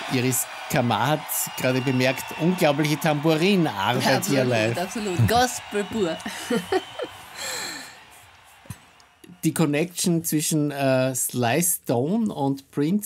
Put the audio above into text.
Iris Kamar hat gerade bemerkt, unglaubliche Tambourinarbeit hier live. Absolut, Gospel pur. Die Connection zwischen Sly Stone und Prince